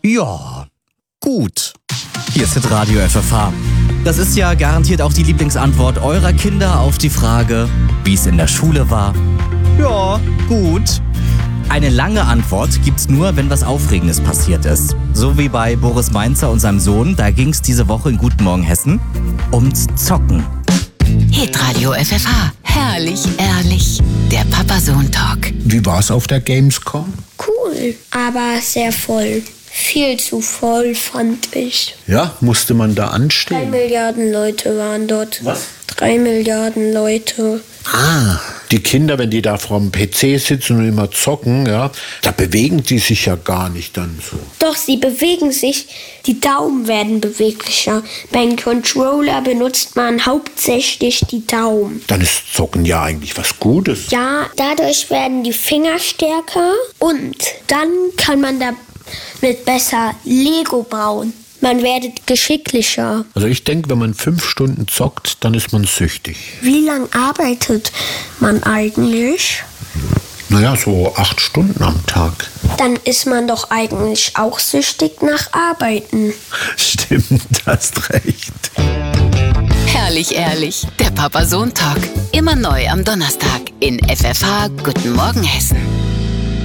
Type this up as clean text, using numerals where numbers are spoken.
Ja, gut. Hier ist Radio FFH. Das ist ja garantiert auch die Lieblingsantwort eurer Kinder auf die Frage, wie es in der Schule war. Ja, gut. Eine lange Antwort gibt's nur, wenn was Aufregendes passiert ist. So wie bei Boris Mainzer und seinem Sohn. Da ging's diese Woche in Guten Morgen Hessen ums Zocken. Hitradio FFH. Herrlich, ehrlich. Der Papa-Sohn-Talk. Wie war's auf der Gamescom? Cool, aber sehr voll. Viel zu voll, fand ich. Ja, musste man da 3 anstehen? Milliarden Leute waren dort. Was? 3 Milliarden Leute. Ah, die Kinder, wenn die da vorm PC sitzen und immer zocken, ja, da bewegen die sich ja gar nicht dann so. Doch, sie bewegen sich. Die Daumen werden beweglicher. Beim Controller benutzt man hauptsächlich die Daumen. Dann ist Zocken ja eigentlich was Gutes. Ja, dadurch werden die Finger stärker und dann kann man damit besser Lego bauen. Man wird geschicklicher. Also ich denke, wenn man 5 Stunden zockt, dann ist man süchtig. Wie lange arbeitet man eigentlich? Naja, so 8 Stunden am Tag. Dann ist man doch eigentlich auch süchtig nach Arbeiten. Stimmt, hast recht. Herrlich, ehrlich. Der Papa-Sohn-Talk. Immer neu am Donnerstag in FFH Guten Morgen Hessen.